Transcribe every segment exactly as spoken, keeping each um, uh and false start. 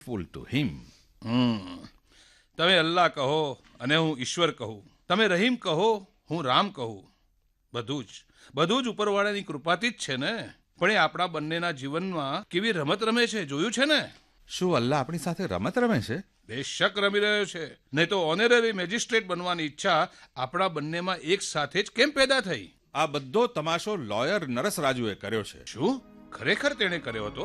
Full to him. હમ તમે અલ્લાહ કહો અને હું ઈશ્વર કહું, તમે રહીમ કહો હું રામ કહું, બધું જ બધું જ ઉપરવાળાની કૃપાથી જ છે ને. પણ એ આપણા બંનેના જીવનમાં કેવી રમત રમે છે, જોયું છે ને? શું અલ્લાહ આપણી સાથે રમત રમે છે? બેશક રમી રહ્યો છે. નહીં તો ઓનરરી મેજિસ્ટ્રેટ બનવાની ઈચ્છા આપણા બંનેમાં એક સાથે જ કેમ પેદા થઈ? આ બધો તમાશો લોયર નરસ રાજુએ કર્યો છે. શું ખરેખર તેણે કર્યો હતો?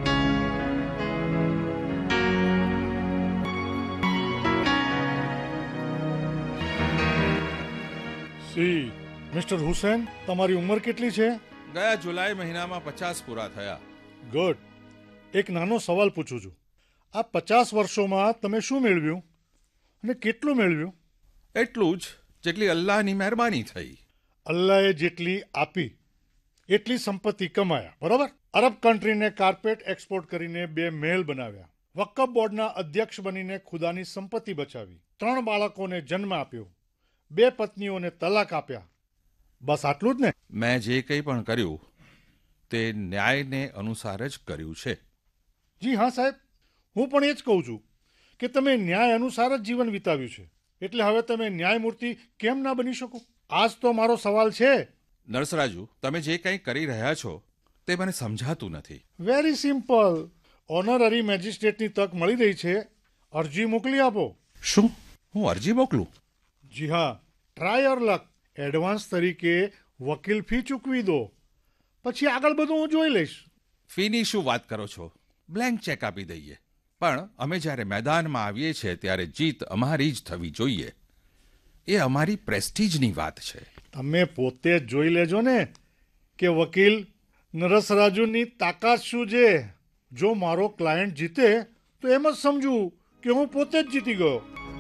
સી મિસ્ટર હુસેન, તમારી ઉંમર કેટલી છે? ગયા જુલાઈ મહિનામાં પચાસ પૂરા થયા. ગુડ. એક નાનો સવાલ પૂછું છું. આ પચાસ વર્ષોમાં તમે શું મેળવ્યું અને કેટલું મેળવ્યું? એટલું જ જેટલી અલ્લાહની મહેરબાની થઈ. અલ્લાહે જેટલી આપી એટલી સંપત્તિ કમાયા, બરોબર? અરબ કન્ટ્રીને કાર્પેટ એક્સપોર્ટ કરીને બે મહેલ બનાવ્યા, વક્ફ બોર્ડના અધ્યક્ષ બનીને ખુદાની સંપત્તિ બચાવી, ત્રણ બાળકોને જન્મ આપ્યો, બે પત્નીઓને તલાક આપ્યા. બસ આટલું જ ને? મેં જે કંઈ પણ કર્યું તે ન્યાયને અનુસાર જ કર્યું છે. જી હા સાહેબ, હું પણ એ જ કહું છું કે તમે ન્યાય અનુસાર જ જીવન વિતાવ્યું છે, એટલે હવે તમે ન્યાયમૂર્તિ કેમ ના બની શકો? આ જ તો મારો સવાલ છે. નરસરાજુ, તમે જે કંઈ કરી રહ્યા છો તે મને સમજાતું નથી. Very simple. ઓનરરી મેજિસ્ટ્રેટની તક મળી રહી છે, અરજી મોકલી આપો. શું હું અરજી મોકલું? જી હા, ટ્રાય યોર લક. એડવાન્સ તરીકે વકીલ ફી ચૂકવી દો, પછી આગળ બધું હું જોઈ લઈશ. ફીની શું વાત કરો છો? બ્લેન્ક ચેક આપી દઈએ. પણ અમે જ્યારે મેદાનમાં આવીએ છીએ ત્યારે જીત અમારી જ થવી જોઈએ. એ અમારી પ્રેસ્ટીજની વાત છે. તમે પોતે જ જોઈ લેજો ને કે વકીલ નરસરાજુની તાકાત શું છે. જો મારો ક્લાયન્ટ જીતે તો એમ જ સમજવું કે હું પોતે જ જીતી ગયો.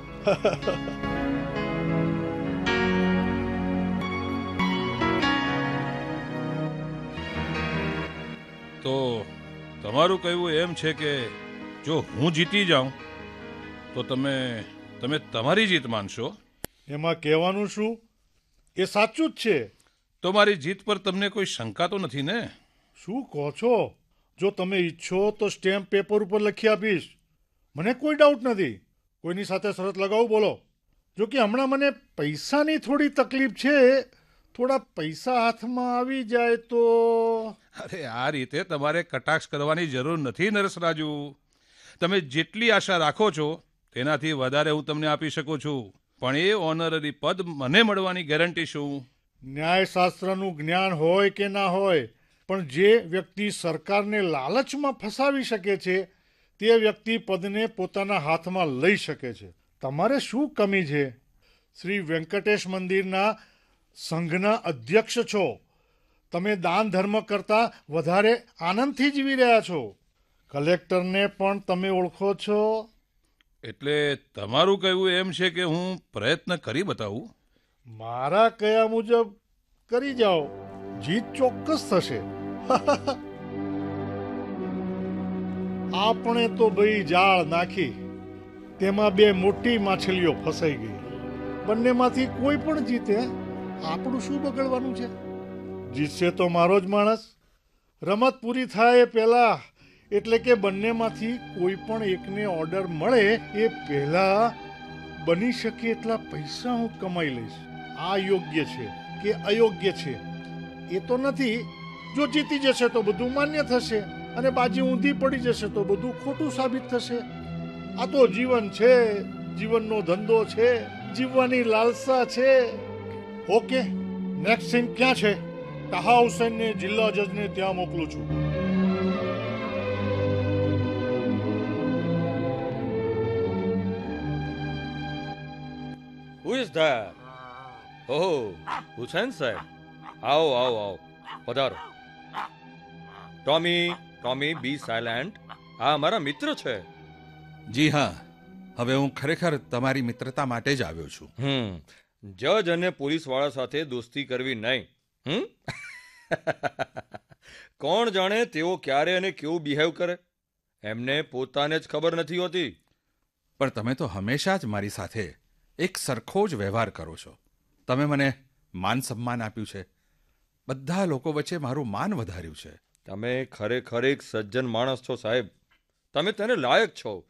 તો તમારું કહેવું એમ છે કે જો હું જીતી જાઉં તો તમે તમે તમારી જીત માનશો? એમાં કહેવાનું શું? એ સાચું જ છે. તો મારી જીત પર તમને કોઈ શંકા તો નથી ને? શું કહો છો? જો તમે ઈચ્છો તો સ્ટેમ્પ પેપર ઉપર લખી આપીશ. મને કોઈ ડાઉટ નથી. કોઈની સાથે શરત લગાવું? બોલો. જો કે હમણાં મને પૈસાની થોડી તકલીફ છે. થોડા પૈસા હાથમાં આવી જાય તો... અરે આ રીતે તમારે કટાક્ષ કરવાની જરૂર નથી નરસરાજુ. તમે જેટલી આશા રાખો છો તેનાથી વધારે હું તમને આપી શકું છું. પણ એ ઓનરરી પદ મને મળવાની ગેરંટી શું? ન્યાયશાસ્ત્રનું જ્ઞાન હોય કે ના હોય, પણ જે વ્યક્તિ સરકારને લાલચમાં ફસાવી શકે છે તે વ્યક્તિ પદને પોતાના હાથમાં લઈ શકે છે. તમારે શું કમી છે? શ્રી વેંકટેશ મંદિરના સંઘના અધ્યક્ષ છો. તમે દાન ધર્મ કરતાં વધારે આનંદથી જીવી રહ્યા છો. કલેક્ટરને પણ તમે ઓળખો છો. એટલે તમારું કહેવું એમ છે કે હું પ્રયત્ન કરી બતાવું? મારા કયા મુજબ કરી જાઓ, જીત ચોક્કસ થશે. આપણે તો ભાઈ જાળ નાખી, તેમાં બે મોટી માછલીઓ ફસાઈ ગઈ. બંનેમાંથી કોઈ પણ જીતે, આપણું શું બગડવાનું છે? જીતશે તો મારો જ માણસ. રમત પૂરી થાય એ પહેલા, એટલે કે બંનેમાંથી કોઈ પણ એકને ઓર્ડર મળે એ પહેલા બની શકે એટલા પૈસા હું કમાઈ લઈશ. આ યોગ્ય છે કે અયોગ્ય છે એ તો નથી. જો જીતી જશે તો બધું માન્ય થશે અને બાજી ઊંધી પડી જશે તો બધું ખોટું સાબિત થશે. આ તો જીવન છે, જીવનનો ધંધો છે, જીવવાની લાલસા છે. ઓકે, નેક્સ્ટ સીન ક્યાં છે? તાહા હુસેનને જિલ્લા જજને ત્યાં મોકલું છું. Who is that? Oh, Hussain સાહેબ. આવો આવો આવો, પધારો. ટોમી, ટોમી બી સાયલેન્ટ. આ અમારા મિત્ર છે. જી હા, હવે હું ખરેખર તમારી મિત્રતા માટે જ આવ્યો છું. હમ જજ અને પોલીસવાળા સાથે દોસ્તી કરવી નહીં. હમ કોણ જાણે તેઓ ક્યારે અને કેવું બિહેવ કરે, એમને પોતાને જ ખબર નથી હોતી. પણ તમે તો હંમેશા જ મારી સાથે એક સરખો જ વ્યવહાર કરો છો. તમે મને માન સન્માન આપ્યું છે, બધા લોકો વચ્ચે મારું માન વધાર્યું છે. તમે ખરેખર એક સજ્જન માણસ છો સાહેબ. તમે તેને લાયક છો